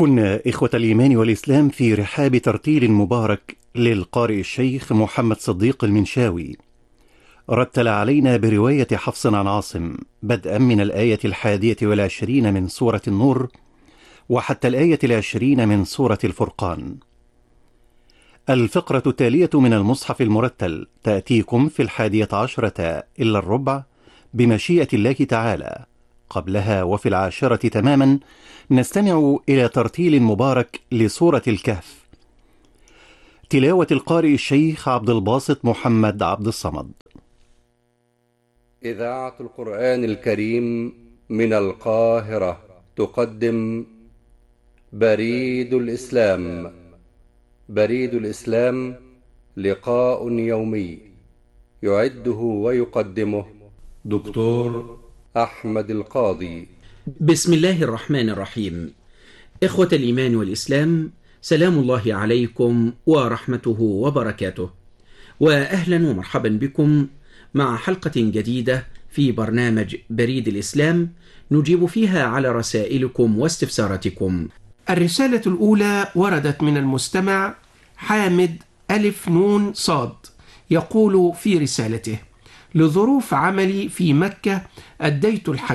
كنا إخوة الإيمان والإسلام في رحاب ترتيل مبارك للقارئ الشيخ محمد صديق المنشاوي، رتل علينا برواية حفص عن عاصم بدءا من الآية 21 من سورة النور وحتى الآية 20 من سورة الفرقان. الفقرة التالية من المصحف المرتل تأتيكم في 11 إلا الربع بمشيئة الله تعالى. قبلها وفي 10 تماما نستمع إلى ترتيل مبارك لسورة الكهف، تلاوة القارئ الشيخ عبد الباسط محمد عبد الصمد. إذاعة القرآن الكريم من القاهرة تقدم بريد الإسلام. بريد الإسلام لقاء يومي يعده ويقدمه دكتور أحمد القاضي. بسم الله الرحمن الرحيم. إخوة الإيمان والإسلام، سلام الله عليكم ورحمته وبركاته، وأهلا ومرحبا بكم مع حلقة جديدة في برنامج بريد الإسلام نجيب فيها على رسائلكم واستفساراتكم. الرسالة الأولى وردت من المستمع حامد ألف نون صاد، يقول في رسالته: لظروف عملي في مكة أديت الحج،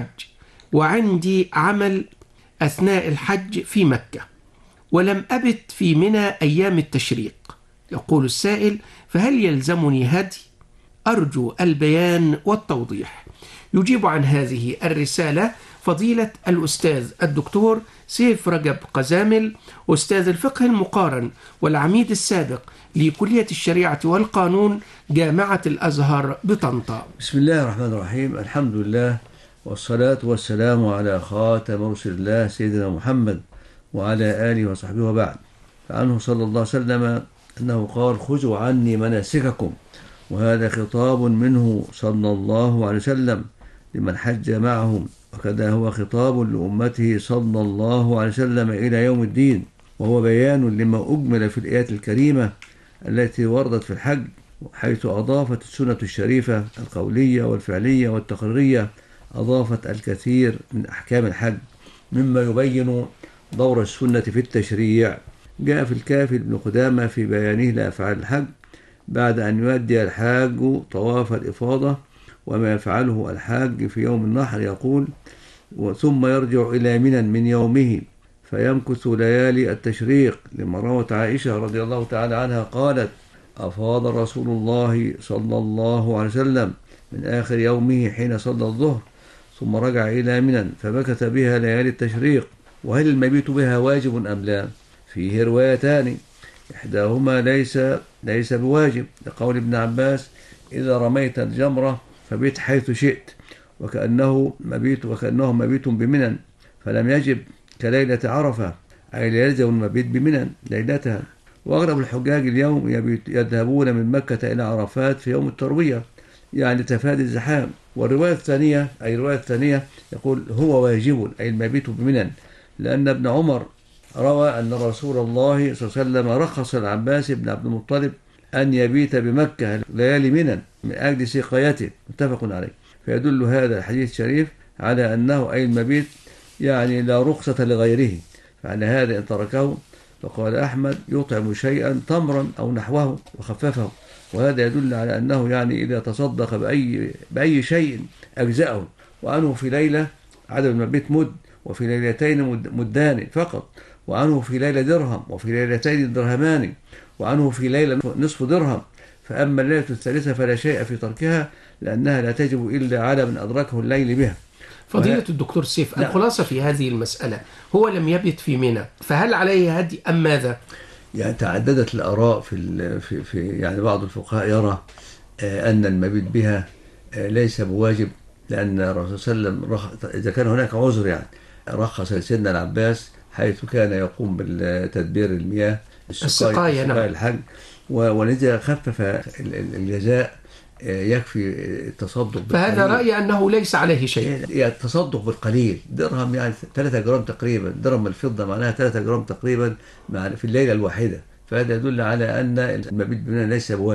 وعندي عمل أثناء الحج في مكة، ولم أبت في منى أيام التشريق. يقول السائل: فهل يلزمني هدي؟ أرجو البيان والتوضيح. يجيب عن هذه الرسالة فضيلة الأستاذ الدكتور سيف رجب قزامل، أستاذ الفقه المقارن والعميد السابق لكلية الشريعة والقانون جامعة الأزهر بطنطا. بسم الله الرحمن الرحيم. الحمد لله والصلاة والسلام على خاتم رسل الله سيدنا محمد وعلى آله وصحبه وبعد. فعنه صلى الله عليه وسلم أنه قال: خذوا عني مناسككم، وهذا خطاب منه صلى الله عليه وسلم لمن حج معهم، وكذا هو خطاب لأمته صلى الله عليه وسلم إلى يوم الدين، وهو بيان لما أجمل في الآيات الكريمة التي وردت في الحج، حيث أضافت السنة الشريفة القولية والفعلية والتقريرية أضافت الكثير من أحكام الحج مما يبين دور السنة في التشريع. جاء في الكافي ابن قدامة في بيانه لأفعال الحج بعد أن يؤدي الحاج طواف الإفاضة وما يفعله الحاج في يوم النحر، يقول: ثم يرجع إلى منى من يومه فيمكث ليالي التشريق، لما روت عائشة رضي الله تعالى عنها قالت: أفاض رسول الله صلى الله عليه وسلم من آخر يومه حين صلى الظهر، ثم رجع إلى منى فمكث بها ليالي التشريق. وهل المبيت بها واجب أم لا؟ فيه روايتان، إحداهما ليس بواجب، لقول ابن عباس: إذا رميت الجمرة فبيت حيث شئت، وكأنه مبيت بمنى، فلم يجب كليلة عرفة، أي لا يلزم المبيت بمنى ليلتها. وأغلب الحجاج اليوم يذهبون من مكة إلى عرفات في يوم التروية، يعني تفادي الزحام. والرواية الثانية يقول: هو واجب، أي المبيت بمنى، لأن ابن عمر روى أن رسول الله صلى الله عليه وسلم رخص العباس بن عبد المطلب أن يبيت بمكة ليالي منى من أجل سقايته، متفق عليه. فيدل هذا الحديث الشريف على أنه أي المبيت يعني لا رخصة لغيره، فعلى هذا إن تركه فقال أحمد: يطعم شيئا تمرا أو نحوه وخففه. وهذا يدل على أنه يعني إذا تصدق بأي شيء أجزأه، وعنه في ليلة عدد المبيت مد، وفي ليلتين مدان فقط، وعنه في ليلة درهم، وفي ليلتين درهمان، وعنه في ليلة نصف درهم. فأما الليلة الثالثة فلا شيء في تركها، لأنها لا تجب إلا على من أدركه الليل بها. فضيلة الدكتور سيف، الخلاصة في هذه المسألة: هو لم يبت في منى، فهل عليه هدي أم ماذا؟ يعني تعددت الآراء في يعني بعض الفقهاء يرى أن المبيت بها ليس بواجب، لأن الرسول صلى الله عليه وسلم إذا كان هناك عذر يعني رخص لسيدنا العباس حيث كان يقوم بالتدبير المياه السقاية الحج، ولذا خفف الجزاء يكفي التصدق بالقليل. فهذا رأي أنه ليس عليه شيء، يعني التصدق بالقليل، درهم يعني 3 جرام تقريبا، درهم الفضة معناها 3 جرام تقريبا في الليلة الواحدة. فهذا يدل على أن المبيت بمنى ليس بواجب.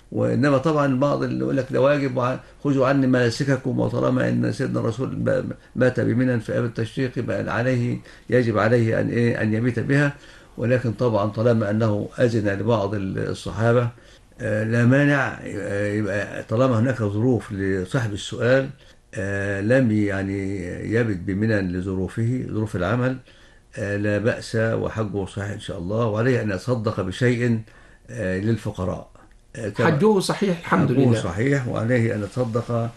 وإنما طبعا بعض اللي يقول لك ده واجب خذوا عني مناسككم، وطالما أن سيدنا الرسول مات بمنى في أيام التشريق يبقى عليه يجب عليه أن يبيت بها. ولكن طبعا طالما أنه أذن لبعض الصحابة لا مانع، يبقى طالما هناك ظروف لصاحب السؤال لم يعني يبت بمنى لظروفه ظروف العمل لا بأس، وحجه صحيح إن شاء الله، وعليه أن يتصدق بشيء للفقراء. حجه صحيح الحمد لله. حجه صحيح، وعليه أن يتصدق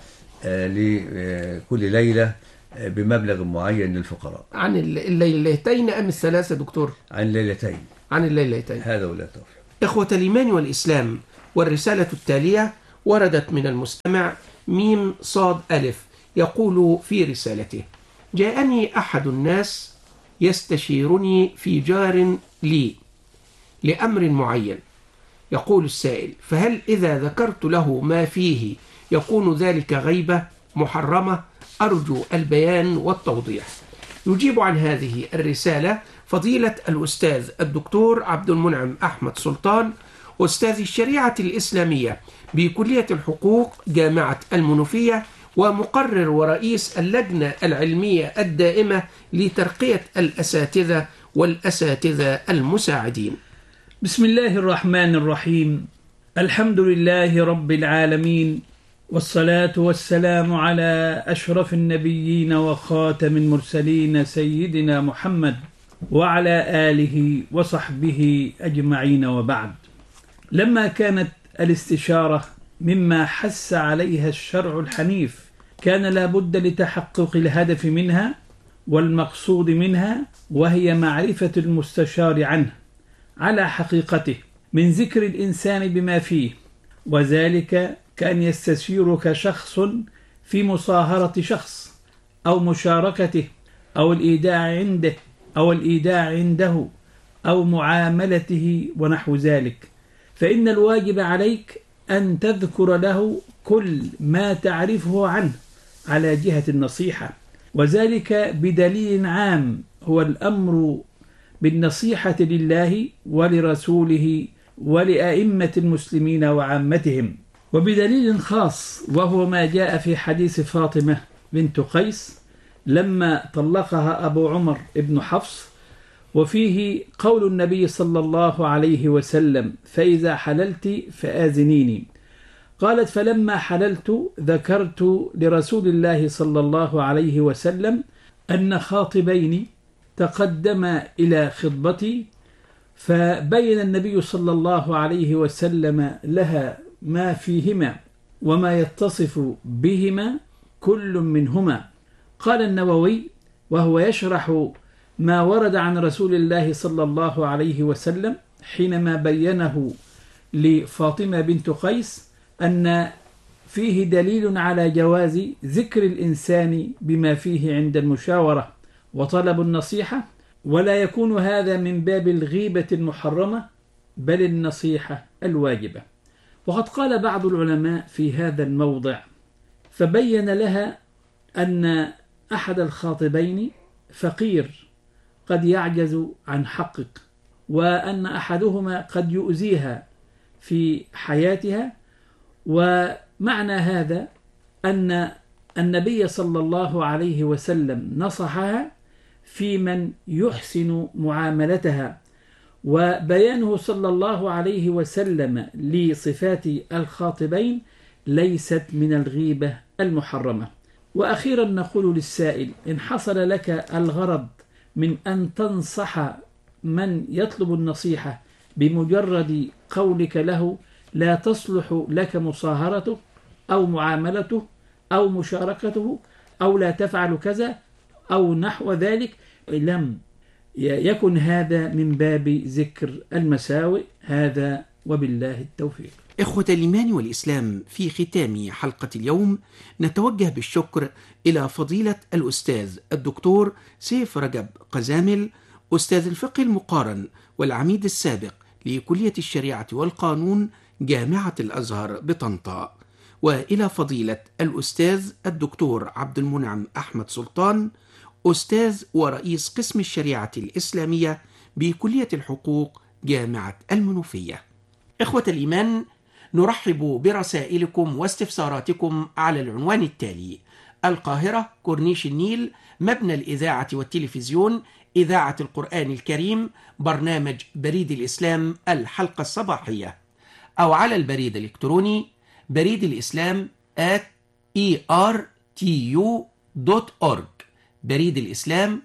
لكل ليلة بمبلغ معين للفقراء. عن الليلتين أم الثلاثة دكتور؟ عن الليلتين. عن الليلتين. هذا ولا توفيق. إخوة الإيمان والإسلام، والرسالة التالية وردت من المستمع ميم صاد ألف، يقول في رسالته: جاءني أحد الناس يستشيرني في جار لي لأمر معين. يقول السائل: فهل إذا ذكرت له ما فيه يكون ذلك غيبة محرمة؟ أرجو البيان والتوضيح. يجيب عن هذه الرسالة فضيلة الأستاذ الدكتور عبد المنعم أحمد سلطان، أستاذ الشريعة الإسلامية بكلية الحقوق جامعة المنوفية، ومقرر ورئيس اللجنة العلمية الدائمة لترقية الأساتذة والأساتذة المساعدين. بسم الله الرحمن الرحيم. الحمد لله رب العالمين، والصلاة والسلام على أشرف النبيين وخاتم المرسلين سيدنا محمد وعلى آله وصحبه أجمعين، وبعد. لما كانت الاستشارة مما حث عليها الشرع الحنيف، كان لا بد لتحقق الهدف منها والمقصود منها، وهي معرفة المستشار عنه على حقيقته من ذكر الإنسان بما فيه، وذلك كأن يستشيرك شخص في مصاهرة شخص أو مشاركته أو الإيداع عنده أو معاملته ونحو ذلك. فإن الواجب عليك أن تذكر له كل ما تعرفه عنه على جهة النصيحة، وذلك بدليل عام هو الأمر بالنصيحة لله ولرسوله ولأئمة المسلمين وعامتهم، وبدليل خاص وهو ما جاء في حديث فاطمة بنت قيس لما طلقها أبو عمر ابن حفص، وفيه قول النبي صلى الله عليه وسلم: فإذا حللت فآذنيني. قالت: فلما حللت ذكرت لرسول الله صلى الله عليه وسلم أن خاطبين تقدما إلى خطبتي، فبين النبي صلى الله عليه وسلم لها ما فيهما وما يتصف بهما كل منهما. قال النووي وهو يشرح ما ورد عن رسول الله صلى الله عليه وسلم حينما بينه لفاطمة بنت قيس أن فيه دليل على جواز ذكر الإنسان بما فيه عند المشاورة وطلب النصيحة، ولا يكون هذا من باب الغيبة المحرمة بل النصيحة الواجبة. وقد قال بعض العلماء في هذا الموضع، فبين لها أن أحد الخاطبين فقير قد يعجز عن حقك، وأن أحدهما قد يؤذيها في حياتها، ومعنى هذا أن النبي صلى الله عليه وسلم نصحها في من يحسن معاملتها، وبيانه صلى الله عليه وسلم لصفات الخاطبين ليست من الغيبة المحرمة. وأخيرا نقول للسائل: إن حصل لك الغرض من أن تنصح من يطلب النصيحة بمجرد قولك له لا تصلح لك مصاهرته أو معاملته أو مشاركته أو لا تفعل كذا أو نحو ذلك، لم يكن هذا من باب ذكر المساوئ. هذا وبالله التوفيق. إخوة الإيمان والإسلام، في ختام حلقة اليوم نتوجه بالشكر إلى فضيلة الأستاذ الدكتور سيف رجب قزامل، أستاذ الفقه المقارن والعميد السابق لكلية الشريعة والقانون جامعة الأزهر بطنطا، وإلى فضيلة الأستاذ الدكتور عبد المنعم أحمد سلطان، أستاذ ورئيس قسم الشريعة الإسلامية بكلية الحقوق جامعة المنوفية. إخوة الإيمان، نرحب برسائلكم واستفساراتكم على العنوان التالي: القاهرة، كورنيش النيل، مبنى الإذاعة والتلفزيون، إذاعة القرآن الكريم، برنامج بريد الإسلام، الحلقة الصباحية. أو على البريد الإلكتروني بريد الإسلام @ertu.org، بريد الإسلام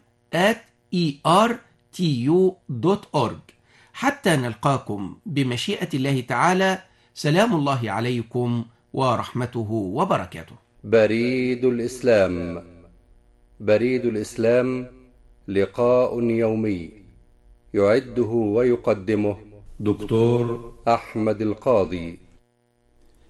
@ertu.org. حتى نلقاكم بمشيئة الله تعالى، سلام الله عليكم ورحمته وبركاته. بريد الإسلام. بريد الإسلام لقاء يومي يعده ويقدمه دكتور أحمد القاضي.